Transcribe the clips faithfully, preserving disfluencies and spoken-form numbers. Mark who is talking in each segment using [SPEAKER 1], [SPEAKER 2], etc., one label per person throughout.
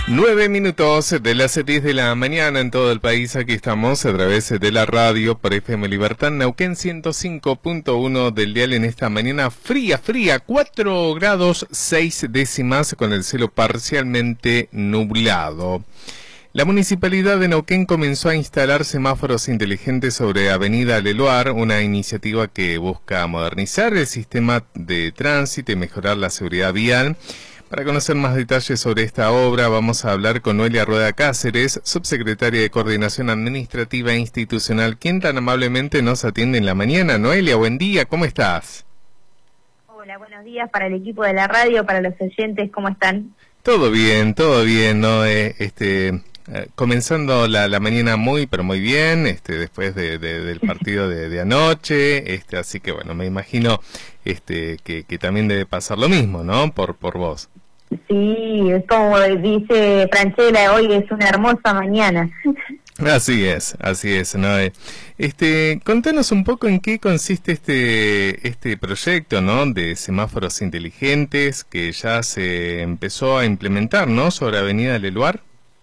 [SPEAKER 1] Nueve minutos de las diez de la mañana en todo el país. Aquí estamos a través de la radio por F M Libertad Neuquén ciento cinco punto uno del dial en esta mañana fría, fría, cuatro grados seis décimas con el cielo parcialmente nublado. La Municipalidad de Neuquén comenzó a instalar semáforos inteligentes sobre Avenida Leloir, una iniciativa que busca modernizar el sistema de tránsito y mejorar la seguridad vial. Para conocer más detalles sobre esta obra, vamos a hablar con Noelia Rueda Cáceres, subsecretaria de Coordinación Administrativa e Institucional, quien tan amablemente nos atiende en la mañana. Noelia, buen día, ¿cómo estás?
[SPEAKER 2] Hola, buenos días para el equipo de la radio, para los oyentes, ¿cómo están?
[SPEAKER 1] Todo bien, todo bien, ¿no? Eh, este, eh, comenzando la, la mañana muy, pero muy bien, este, después de, de, del partido de, de anoche, este, así que bueno, me imagino este, que, que también debe pasar lo mismo, ¿no? Por, por vos.
[SPEAKER 2] Sí, es como dice Franchella, hoy es una hermosa mañana.
[SPEAKER 1] Así es, así es, ¿no? Este, contanos un poco en qué consiste este este proyecto, ¿no? De semáforos inteligentes que ya se empezó a implementar, ¿no? Sobre Avenida Leloir.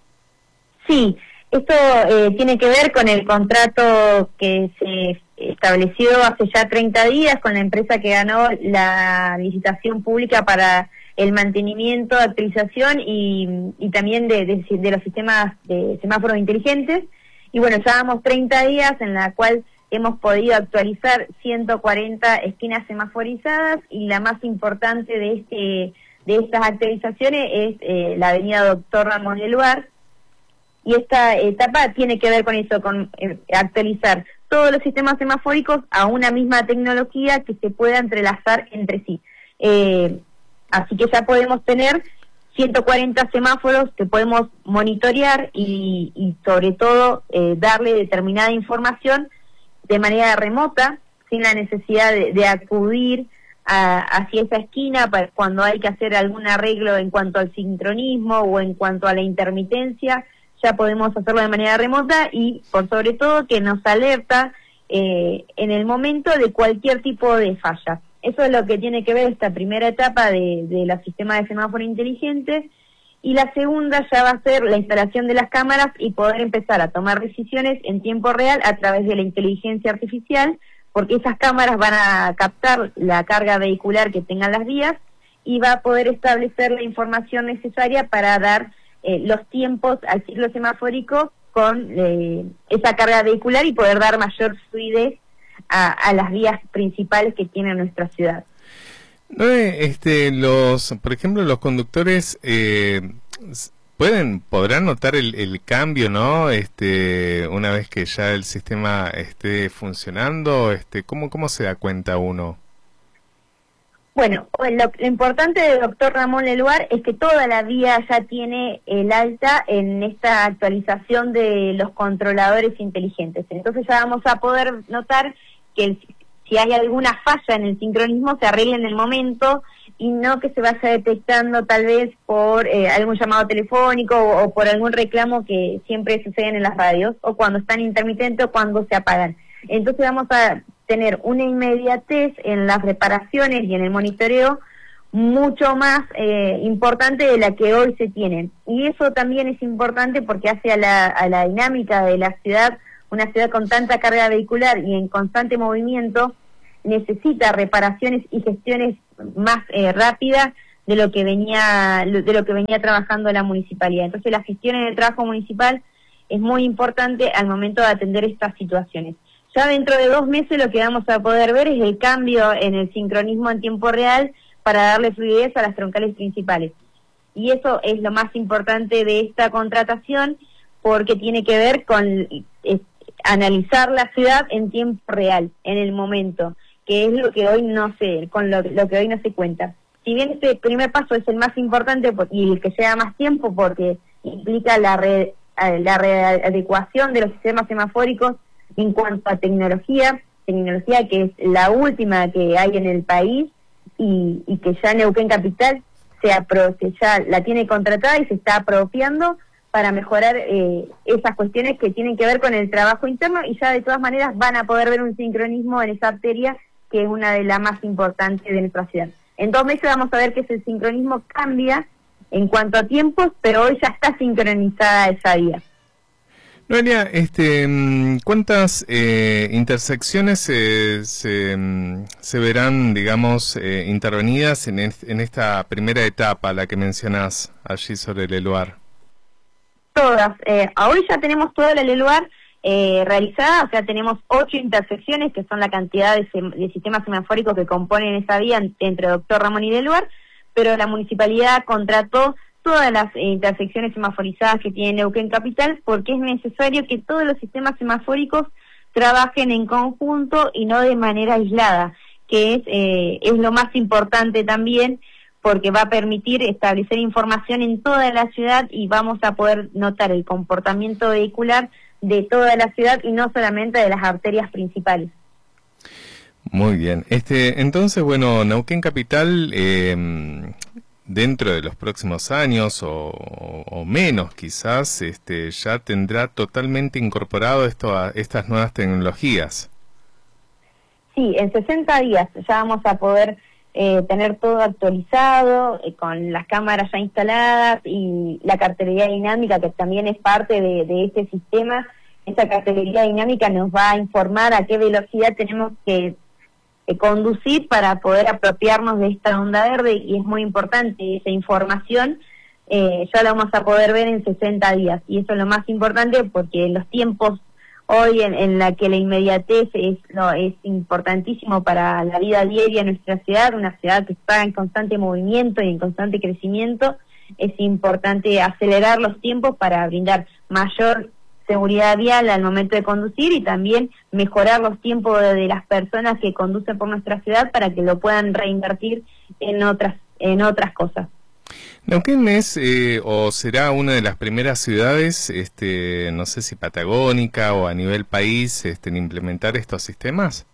[SPEAKER 2] Sí, esto eh, tiene que ver con el contrato que se estableció hace ya treinta días con la empresa que ganó la licitación pública para el mantenimiento, actualización y, y también de, de, de los sistemas de semáforos inteligentes. Y bueno, llevamos treinta días en la cual hemos podido actualizar ciento cuarenta esquinas semaforizadas y la más importante de este de estas actualizaciones es eh, la avenida Doctor Ramón Leloir. Y esta etapa tiene que ver con eso, con eh, actualizar todos los sistemas semafóricos a una misma tecnología que se pueda entrelazar entre sí. Eh, Así que ya podemos tener ciento cuarenta semáforos que podemos monitorear y, y sobre todo eh, darle determinada información de manera remota, sin la necesidad de, de acudir a, hacia esa esquina para cuando hay que hacer algún arreglo en cuanto al sincronismo o en cuanto a la intermitencia. Ya podemos hacerlo de manera remota y por sobre todo que nos alerta eh, en el momento de cualquier tipo de falla. Eso es lo que tiene que ver esta primera etapa de, de los sistemas de semáforo inteligentes, y la segunda ya va a ser la instalación de las cámaras y poder empezar a tomar decisiones en tiempo real a través de la inteligencia artificial, porque esas cámaras van a captar la carga vehicular que tengan las vías y va a poder establecer la información necesaria para dar eh, los tiempos al ciclo semafórico con eh, esa carga vehicular y poder dar mayor fluidez A, a las vías principales que tiene nuestra ciudad.
[SPEAKER 1] No, este, los, por ejemplo, los conductores eh, pueden, podrán notar el, el cambio, ¿no? Este, una vez que ya el sistema esté funcionando, este, ¿cómo, cómo se da cuenta uno?
[SPEAKER 2] Bueno, lo, lo importante del Doctor Ramón Leloir es que toda la vía ya tiene el alta en esta actualización de los controladores inteligentes. Entonces ya vamos a poder notar que el, si hay alguna falla en el sincronismo se arregle en el momento y no que se vaya detectando tal vez por eh, algún llamado telefónico o, o por algún reclamo que siempre suceden en las radios o cuando están intermitentes o cuando se apagan. Entonces vamos a tener una inmediatez en las reparaciones y en el monitoreo mucho más eh, importante de la que hoy se tiene. Y eso también es importante porque hace a la, a la dinámica de la ciudad, una ciudad con tanta carga vehicular y en constante movimiento, necesita reparaciones y gestiones más eh, rápidas de lo que venía de lo que venía trabajando la municipalidad. Entonces la gestión en el trabajo municipal es muy importante al momento de atender estas situaciones. Ya dentro de dos meses lo que vamos a poder ver es el cambio en el sincronismo en tiempo real para darle fluidez a las troncales principales. Y eso es lo más importante de esta contratación porque tiene que ver con eh, analizar la ciudad en tiempo real, en el momento, que es lo que hoy no se, con lo, lo que hoy no se cuenta. Si bien este primer paso es el más importante y el que lleva más tiempo porque implica la, re, la readecuación de los sistemas semafóricos en cuanto a tecnología, tecnología que es la última que hay en el país y, y que ya Neuquén Capital se, apro se ya la tiene contratada y se está apropiando para mejorar eh, esas cuestiones que tienen que ver con el trabajo interno y ya de todas maneras van a poder ver un sincronismo en esa arteria que es una de las más importantes de nuestra ciudad. En dos meses vamos a ver que ese sincronismo cambia en cuanto a tiempos, pero hoy ya está sincronizada esa vía.
[SPEAKER 1] Noelia, este, ¿cuántas eh, intersecciones se, se, se verán, digamos, eh, intervenidas en, est en esta primera etapa, la que mencionás allí sobre el Eluar?
[SPEAKER 2] Todas. Eh, hoy ya tenemos toda la Eluar eh, realizada, o sea, tenemos ocho intersecciones, que son la cantidad de, de sistemas semafóricos que componen esa vía entre Doctor Ramón y Eluar, pero la municipalidad contrató todas las eh, intersecciones semaforizadas que tiene Neuquén Capital, porque es necesario que todos los sistemas semafóricos trabajen en conjunto y no de manera aislada, que es, eh, es lo más importante también, porque va a permitir establecer información en toda la ciudad y vamos a poder notar el comportamiento vehicular de toda la ciudad y no solamente de las arterias principales.
[SPEAKER 1] Muy bien. Este, entonces, bueno, Neuquén Capital, eh, dentro de los próximos años o, o menos quizás, este, ya tendrá totalmente incorporado esto a estas nuevas tecnologías.
[SPEAKER 2] Sí, en sesenta días ya vamos a poder eh, tener todo actualizado, eh, con las cámaras ya instaladas y la cartelería dinámica, que también es parte de, de este sistema. Esta cartelería dinámica nos va a informar a qué velocidad tenemos que Eh, conducir para poder apropiarnos de esta onda verde, y es muy importante esa información. Eh, ya la vamos a poder ver en sesenta días, y eso es lo más importante porque los tiempos hoy en, en la que la inmediatez es, no, es importantísimo para la vida diaria de nuestra ciudad, una ciudad que está en constante movimiento y en constante crecimiento. Es importante acelerar los tiempos para brindar mayor seguridad vial al momento de conducir y también mejorar los tiempos de, de las personas que conducen por nuestra ciudad para que lo puedan reinvertir en otras en otras cosas.
[SPEAKER 1] Neuquén es eh, o será una de las primeras ciudades, este, no sé si patagónica o a nivel país, este, en implementar estos sistemas.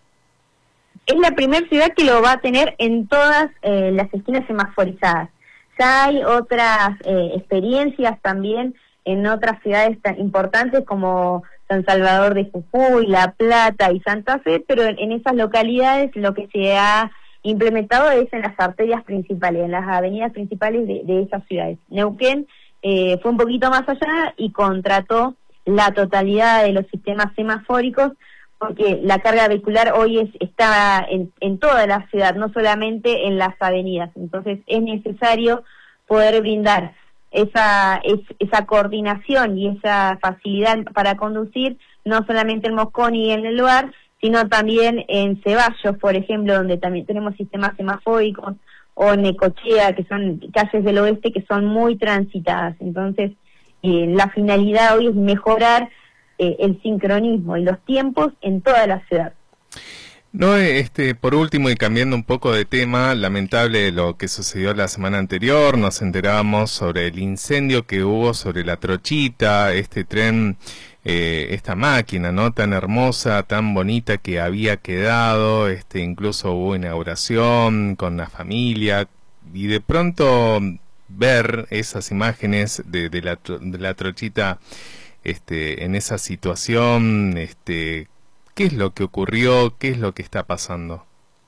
[SPEAKER 2] Es la primera ciudad que lo va a tener en todas eh, las esquinas semaforizadas. Ya hay otras eh, experiencias también en otras ciudades tan importantes como San Salvador de Jujuy, La Plata y Santa Fe, pero en, en esas localidades lo que se ha implementado es en las arterias principales, en las avenidas principales de, de esas ciudades. Neuquén eh, fue un poquito más allá y contrató la totalidad de los sistemas semafóricos, porque la carga vehicular hoy es, está en, en toda la ciudad, no solamente en las avenidas. Entonces es necesario poder brindar esa es, esa coordinación y esa facilidad para conducir, no solamente en Mosconi y en el lugar, sino también en Ceballos, por ejemplo, donde también tenemos sistemas semafóricos, o en Necochea, que son calles del oeste que son muy transitadas. Entonces, eh, la finalidad hoy es mejorar eh, el sincronismo y los tiempos en toda la ciudad.
[SPEAKER 1] No, este, por último y cambiando un poco de tema, lamentable lo que sucedió la semana anterior, nos enterábamos sobre el incendio que hubo sobre la Trochita, este tren, eh, esta máquina, ¿no? Tan hermosa, tan bonita que había quedado, este, incluso hubo inauguración con la familia, y de pronto ver esas imágenes de, de la, de la Trochita, este, en esa situación, este, ¿qué es lo que ocurrió? ¿Qué es lo que está pasando?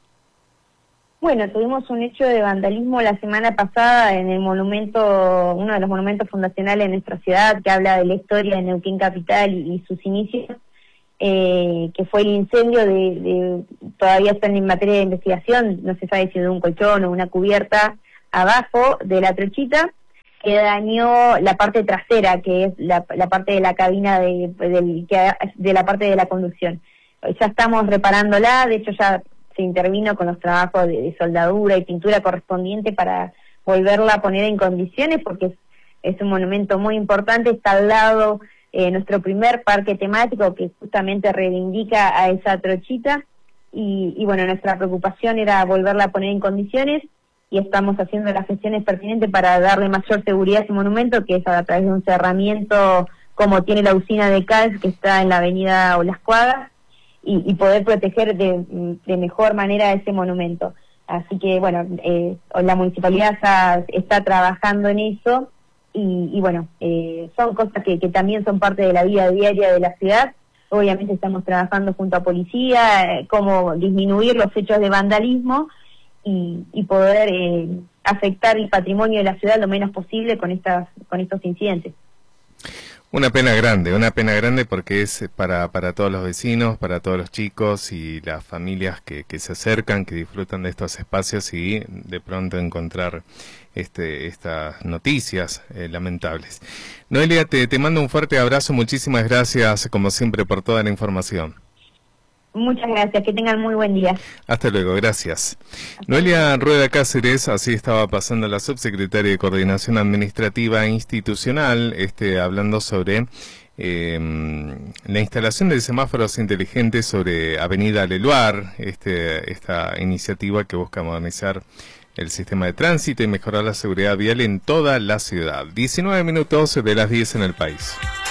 [SPEAKER 2] Bueno, tuvimos un hecho de vandalismo la semana pasada en el monumento, uno de los monumentos fundacionales de nuestra ciudad, que habla de la historia de Neuquén Capital y, y sus inicios, eh, que fue el incendio de, de, todavía están en materia de investigación, no se sabe si de un colchón o una cubierta abajo de la Trochita, que dañó la parte trasera, que es la, la parte de la cabina de, de, de la parte de la conducción. Ya estamos reparándola, de hecho ya se intervino con los trabajos de, de soldadura y pintura correspondiente para volverla a poner en condiciones, porque es, es un monumento muy importante, está al lado eh, nuestro primer parque temático que justamente reivindica a esa Trochita, y, y bueno, nuestra preocupación era volverla a poner en condiciones, y estamos haciendo las gestiones pertinentes para darle mayor seguridad a ese monumento, que es a través de un cerramiento como tiene la usina de Cal, que está en la avenida Olascuaga, y, y poder proteger de, de mejor manera ese monumento. Así que, bueno, eh, la municipalidad ya está trabajando en eso, y, y bueno, eh, son cosas que, que también son parte de la vida diaria de la ciudad. Obviamente estamos trabajando junto a policía, eh, cómo disminuir los hechos de vandalismo, y, y poder eh, afectar el patrimonio de la ciudad lo menos posible con estas con estos incidentes.
[SPEAKER 1] Una pena grande, una pena grande porque es para para todos los vecinos, para todos los chicos y las familias que, que se acercan, que disfrutan de estos espacios y de pronto encontrar este estas noticias eh, lamentables. Noelia, te, te mando un fuerte abrazo, muchísimas gracias como siempre por toda la información.
[SPEAKER 2] Muchas gracias, que tengan muy buen día.
[SPEAKER 1] Hasta luego, gracias. Noelia Rueda Cáceres, así estaba pasando la subsecretaria de Coordinación Administrativa e Institucional, este, hablando sobre eh, la instalación de semáforos inteligentes sobre Avenida Leluar, este, esta iniciativa que busca modernizar el sistema de tránsito y mejorar la seguridad vial en toda la ciudad. diecinueve minutos de las diez en el país.